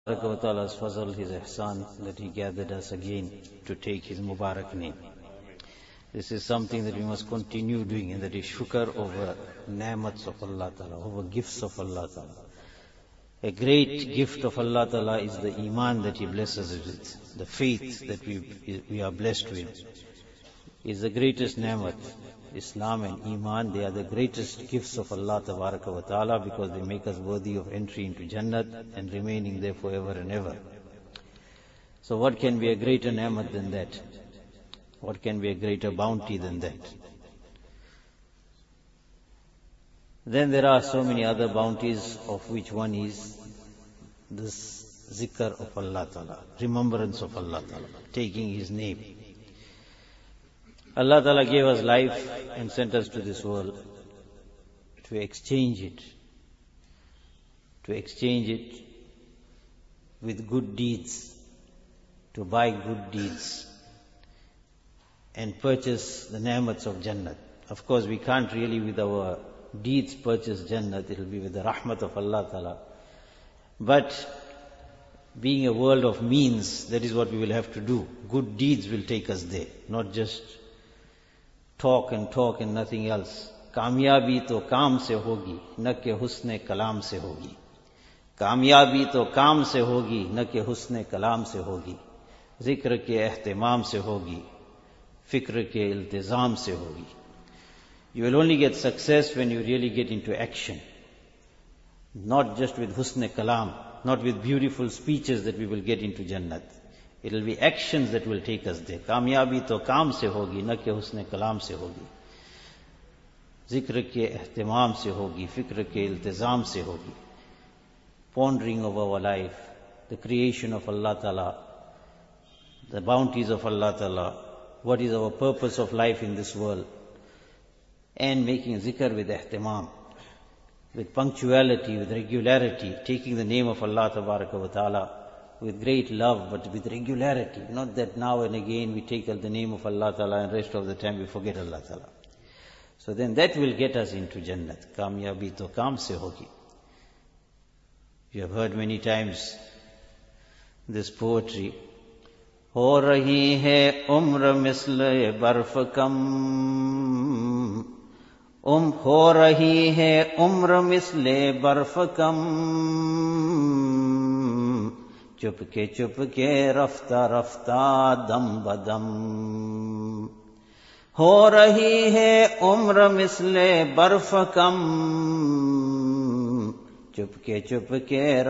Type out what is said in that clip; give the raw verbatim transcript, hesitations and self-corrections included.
wa Ta'ala's fazl, His ihsan, that He gathered us again to take His Mubarak name. This is something that we must continue doing, and that is shukr over ni'mats of Allah Ta'ala, over gifts of Allah Ta'ala. A great gift of Allah Ta'ala is the iman that He blesses us with, the faith that we, we are blessed with. Is the greatest ni'mat. Islam and Iman, they are the greatest gifts of Allah wa Ta'ala, because they make us worthy of entry into Jannat and remaining there forever and ever. So what can be a greater ni'mat than that? What can be a greater bounty than that? Then there are so many other bounties, of which one is this zikr of Allah Ta'ala, remembrance of Allah Ta'ala, taking His name. Allah Ta'ala gave us life and sent us to this world to exchange it, to exchange it with good deeds, to buy good deeds and purchase the ni'mats of Jannat. Of course, we can't really with our deeds purchase Jannat, it will be with the rahmat of Allah Ta'ala. But being a world of means, that is what we will have to do. Good deeds will take us there, not just talk and talk and nothing else. Kamyabi to kaam se hogi, na ke husne kalam se hogi. Kamyabi to kaam se hogi, na ke husne kalam se hogi. Zikr ke ihtimam se hogi, fikr ke iltizam se hogi. You will only get success when you really get into action. Not just with husne kalam, not with beautiful speeches that we will get into Jannat. It will be actions that will take us there. Kamyabi to kaam se hogi, na ke husne kalam se hogi. Zikr ke ihtimam se hogi, fikr ke iltizam se hogi. Pondering of our life, the creation of Allah Ta'ala, the bounties of Allah Ta'ala, what is our purpose of life in this world, and making zikr with ihtimam, with punctuality, with regularity, taking the name of Allah wa Ta'ala with great love, but with regularity. Not that now and again we take the name of Allah Ta'ala and rest of the time we forget Allah Ta'ala. So then that will get us into Jannat. Kamyabi to kaam se hogi. You have heard many times this poetry. Ho rahi hai umr misle barf kam. Um ho rahi hai umr misle barf kam. Chupke Chupke रफ्ता रफ्ता दम बदम हो रही है उम्र मिसले बर्फ कम चुपके चुपके